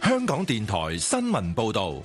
香港電台新聞報道。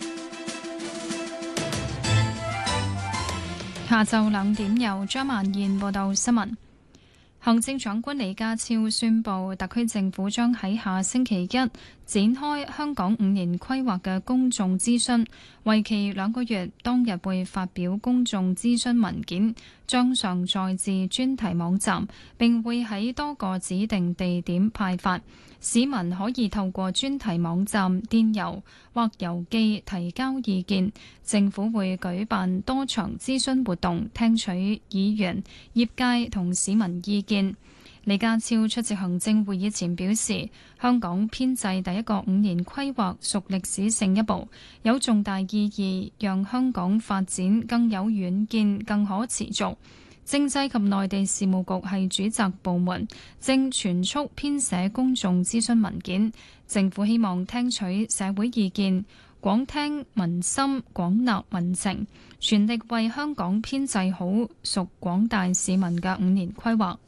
下晝2點由張曼燕報道新聞。行政長官李家超宣布，特區政府將喺下星期一展開香港5年規劃嘅公眾諮詢，為期2個月，當日會發表公眾諮詢文件，將上載至專題網站，並會喺多個指定地點派發。市民可以透過專題網站、電郵或郵寄提交意見。政府會舉辦多場諮詢活動，聽取議員、業界同市民意見。李家超出席行政會議前表示，香港編制第一個5年規劃屬歷史性一步，有重大意義，讓香港發展更有遠見、更可持續。政制及內地事務局係主責部門，正全速編寫公眾諮詢文件。政府希望聽取社會意見，廣聽民心，廣納民情，全力為香港編制好屬廣大市民嘅5年規劃。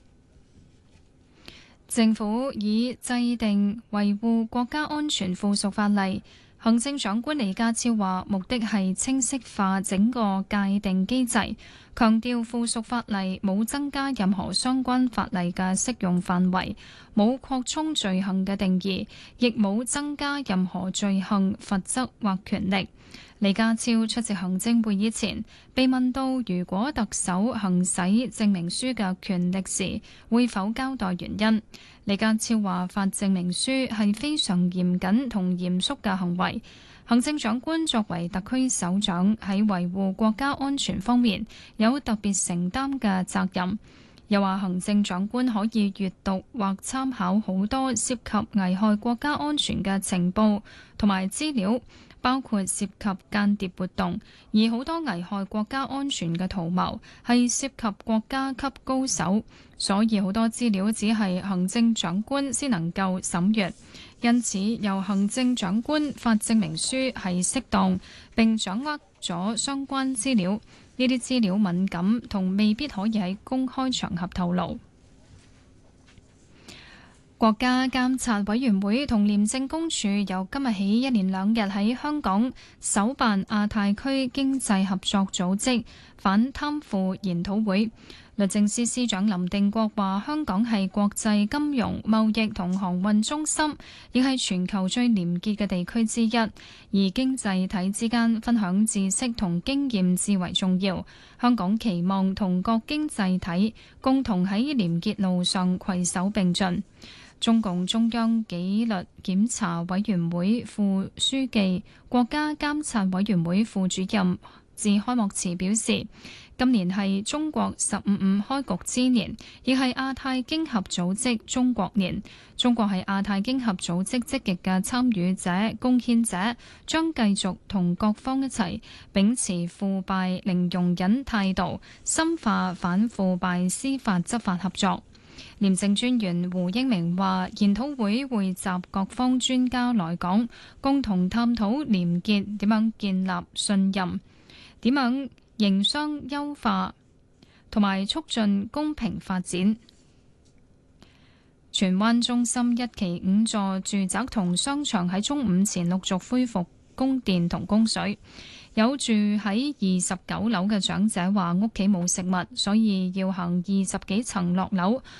政府已制定維護國家安全附屬法例。行政長官李家超話，目的係清晰化整個界定機制，強調附屬法例冇增加任何相關法例嘅適用範圍，冇擴充罪行嘅定義，亦冇增加任何罪行罰則或權力。李家超出席行政會議前，被問到如果特首行使證明書嘅權力時，會否交代原因？李家超話：發證明書係非常嚴謹同嚴肅嘅行為。行政長官作為特區首長，喺維護國家安全方面有特別承擔嘅責任。又話行政長官可以閱讀或參考好多涉及危害國家安全嘅情報同埋資料，包括涉及間諜活動，而好多危害國家安全嘅圖謀係涉及國家級高手，所以好多資料只係行政長官先能夠審閱，因此由行政長官發證明書係適當，並掌握咗相關資料。呢啲資料敏感同未必可以喺公開場合透露。國家監察委員會同廉政公署由今日起1連2日喺香港首辦亞太區經濟合作組織反貪腐研討會。律政司司長林定國話：香港係國際金融、貿易同航運中心，亦係全球最廉潔嘅地區之一。而經濟體之間分享知識同經驗至為重要。香港期望同各經濟體共同喺廉潔路上攜手並進。中共中央紀律檢查委員會副書記、國家監察委員會副主任致開幕詞表示，今年係中國15+5開局之年，亦係亞太經合組織中國年。中國係亞太經合組織積極嘅參與者、貢獻者，將繼續同各方一齊秉持腐敗零容忍態度，深化反腐敗司法執法合作。廉政專員胡英明話，研討會匯集各方專家來港，共同探討廉潔點樣建立信任，點樣營商優化，同埋促進公平發展。荃灣中心1期5座住宅同商場喺中午前陸續恢復供電同供水。有住喺29樓嘅長者話屋企冇食物，所以要行20幾層落樓，